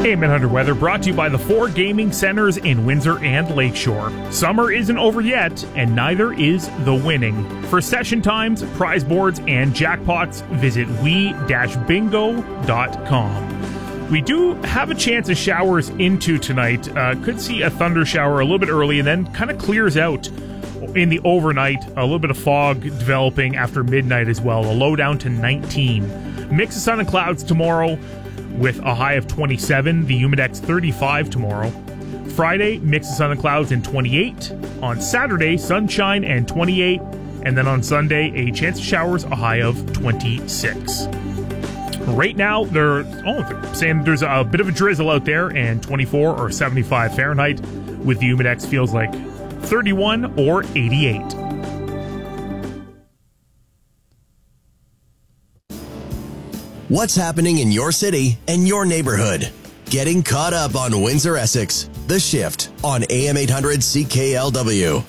Hey, Manhunter Weather brought to you by the 4 gaming centers in Windsor and Lakeshore. Summer isn't over yet, and neither is the winning. For session times, prize boards, and jackpots, visit we-bingo.com. We do have a chance of showers into tonight. Could see a thunder shower a little bit early and then kind of clears out in the overnight. A little bit of fog developing after midnight as well. A low down to 19. Mix of sun and clouds tomorrow, with a high of 27, the Humidex 35 tomorrow. Friday, mix of sun and clouds and 28. On Saturday, sunshine and 28. And then on Sunday, a chance of showers, a high of 26. Right now, they're saying there's a bit of a drizzle out there, and 24 or 75 Fahrenheit, with the Humidex feels like 31 or 88. What's happening in your city and your neighborhood? Getting caught up on Windsor Essex. The Shift on AM 800 CKLW.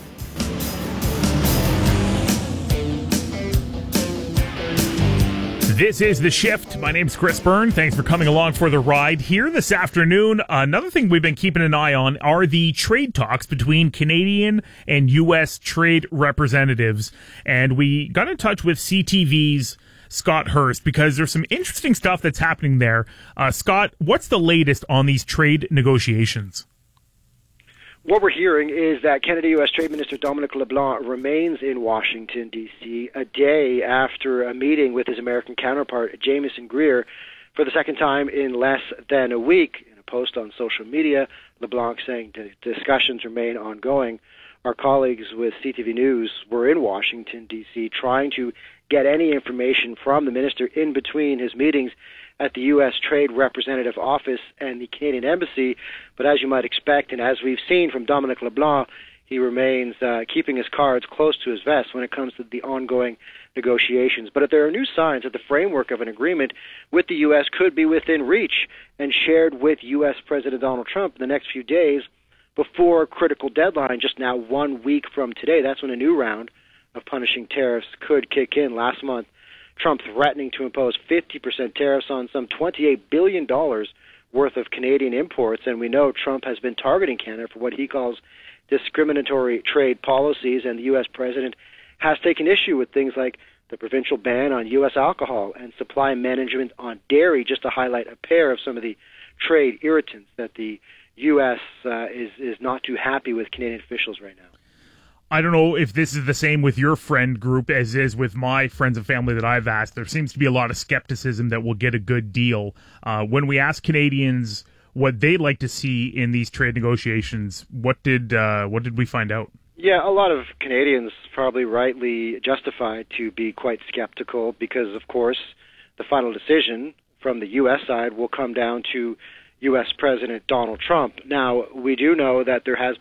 This is The Shift. My name's Chris Byrne. Thanks for coming along for the ride here this afternoon. Another thing we've been keeping an eye on are the trade talks between Canadian and U.S. trade representatives. And we got in touch with CTV's Scott Hurst, because there's some interesting stuff that's happening there. Scott, what's the latest on these trade negotiations? What we're hearing is that Canada-U.S. Trade Minister Dominic LeBlanc remains in Washington, D.C., a day after a meeting with his American counterpart, Jamieson Greer, for the second time in less than a week. In a post on social media, LeBlanc saying the discussions remain ongoing. Our colleagues with CTV News were in Washington, D.C., trying to get any information from the minister in between his meetings at the U.S. Trade Representative Office and the Canadian Embassy. But as you might expect, and as we've seen from Dominic LeBlanc, he remains keeping his cards close to his vest when it comes to the ongoing negotiations. But if there are new signs that the framework of an agreement with the U.S. could be within reach and shared with U.S. President Donald Trump in the next few days before critical deadline, just now 1 week from today, that's when a new round of punishing tariffs could kick in. Last month, Trump threatening to impose 50% tariffs on some $28 billion worth of Canadian imports, and we know Trump has been targeting Canada for what he calls discriminatory trade policies, and the U.S. president has taken issue with things like the provincial ban on U.S. alcohol and supply management on dairy, just to highlight a pair of some of the trade irritants that the U.S. is not too happy with Canadian officials right now. I don't know if this is the same with your friend group as is with my friends and family that I've asked. There seems to be a lot of skepticism that we'll get a good deal. When we ask Canadians what they'd like to see in these trade negotiations, what did we find out? Yeah, a lot of Canadians probably rightly justified to be quite skeptical because, of course, the final decision from the U.S. side will come down to U.S. President Donald Trump. Now, we do know that there has